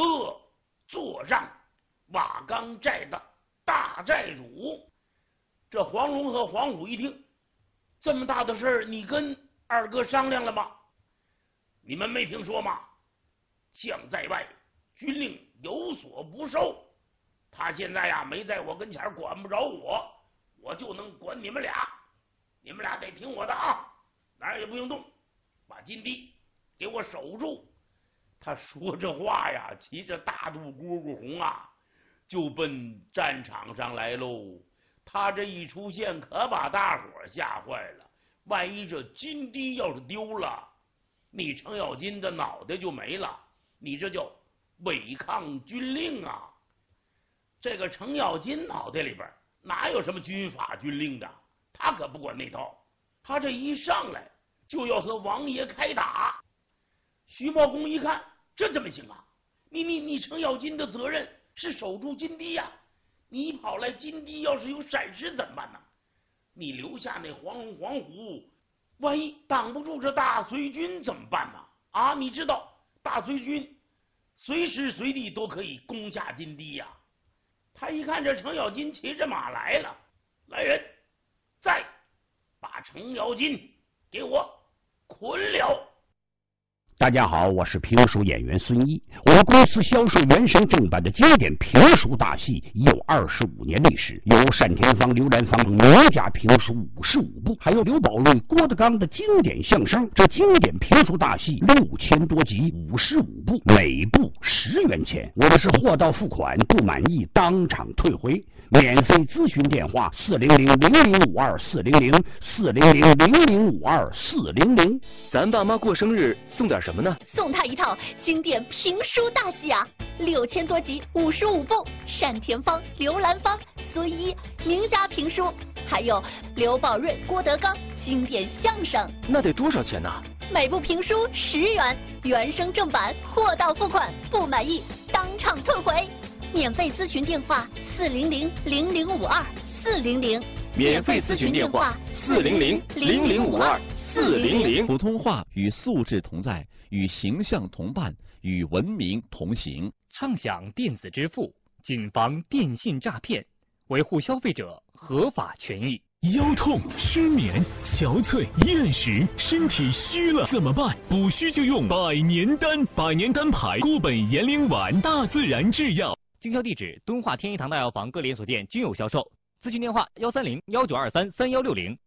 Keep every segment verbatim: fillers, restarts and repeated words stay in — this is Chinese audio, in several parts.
呵，坐上瓦岗寨的大寨主。这黄龙和黄虎一听，这么大的事儿，你跟二哥商量了吗？你们没听说吗？将在外，军令有所不受。他现在呀，没在我跟前，管不着我，我就能管你们俩。你们俩得听我的啊，哪儿也不用动，把金地给我守住。他说这话呀，骑着大肚蝈蝈红啊，就奔战场上来喽。他这一出现，可把大伙吓坏了。万一这金地要是丢了，你程咬金的脑袋就没了，你这叫违抗军令啊！这个程咬金脑袋里边哪有什么军法军令的？他可不管那套。他这一上来就要和王爷开打。徐茂公一看，这怎么行啊？你你你程咬金的责任是守住金地呀、啊，你跑来金地要是有闪失怎么办呢？你留下那黄龙黄虎，万一挡不住这大隋军怎么办呢？啊，你知道大隋军随时随地都可以攻下金地呀、啊。他一看这程咬金骑着马来了，来人，再把程咬金给我捆了。 大家好，我是评书演员孙一。我们公司销售原声正版的经典评书大戏已有二十五年历史，有单田芳、刘兰芳名家评书五十五部，还有刘宝瑞、郭德纲的经典相声。这经典评书大戏六千多集，五十五部，每部十元钱。我的是货到付款，不满意当场退回。免费咨询电话：四零零零零五二四零零四零零零零五二四零零。 咱爸妈过生日送点什么呢？ 送他一套经典评书大戏啊，六千多集，五十五部，单田芳、刘兰芳、孙一名家评书，还有刘宝瑞、郭德纲经典相声。 那得多少钱呢？ 每部评书十元，原声正版，货到付款，不满意当场退回。免费咨询电话：四零零零零五二四零零。 免费咨询电话：四零零零零五二四零零。 普通话与素质同在，与形象同伴，与文明同行。 畅享电子支付，谨防电信诈骗，维护消费者合法权益。 腰痛、失眠、憔悴、厌食，身体虚了怎么办？补虚就用百年丹，百年丹牌固本延龄丸，大自然制药。 经销地址：敦化天一堂大药房各连锁店均有销售。咨询电话：幺三零幺九二三三幺六零。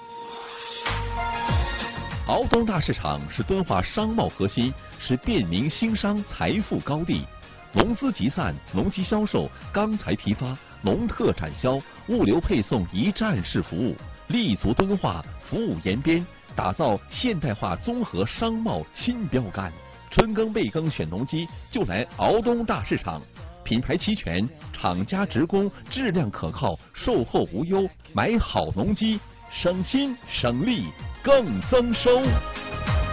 敖东大市场是敦化商贸核心，是便民兴商财富高地。农资集散、农机销售、钢材批发、农特产销、物流配送一站式服务，立足敦化，服务延边，打造现代化综合商贸新标杆。春耕备耕选农机，就来敖东大市场。品牌齐全，厂家直供，质量可靠，售后无忧，买好农机，省心省力更增收。